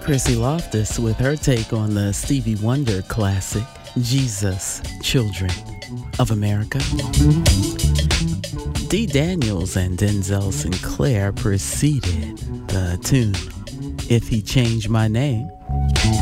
Chrissy Loftus with her take on the Stevie Wonder classic, Jesus, Children of America. Dee Daniels and Denzel Sinclair preceded the tune, If He Changed My Name.